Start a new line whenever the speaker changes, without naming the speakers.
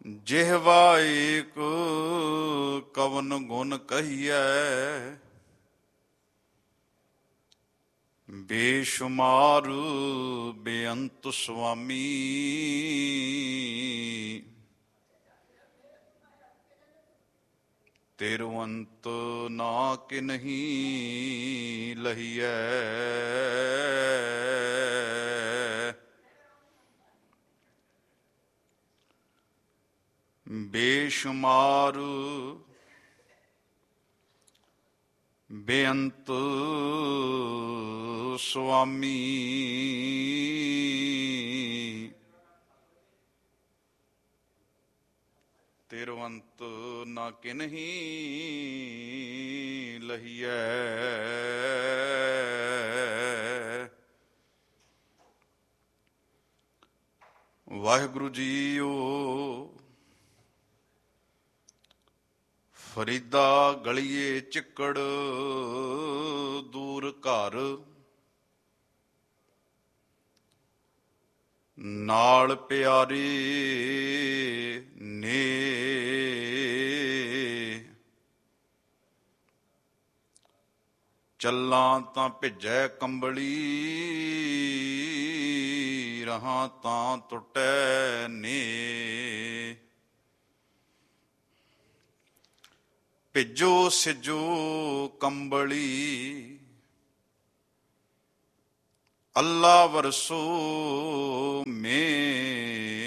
ਜਿਹਵਾ ਏਕ ਕਵਨ ਗੁਣ ਕਹੀਐ, ਬੇਸ਼ੁਮਾਰ ਬੇਅੰਤ ਸੁਆਮੀ। ਤੇਰੁ ਅੰਤ ਨਾ ਕਿਨਹੀ ਲਹੀਐ, ਬੇਸ਼ੁਮਾਰ ਬੇਅੰਤ ਸੁਆਮੀ। ਤੇਰੁ ਅੰਤ ਨਾ ਕਿਨਹੀ ਲਹੀਐ। ਵਾਹਿਗੁਰੂ ਜੀਓ। ਫਰੀਦਾ ਗਲੀਏ ਚਿੱਕੜ ਦੂਰ ਘਰ, ਨਾਲ ਪਿਆਰੇ ਨੇ। ਚੱਲਾਂ ਤਾਂ ਭਿੱਜੈ ਕੰਬਲੀ, ਰਹਾਂ ਤਾਂ ਟੁੱਟੈ ਨੇ। ਭਿੱਜੋ ਸਿਜੋ ਕੰਬਲੀ, ਅੱਲਾ ਵਰਸੋ ਮੇ।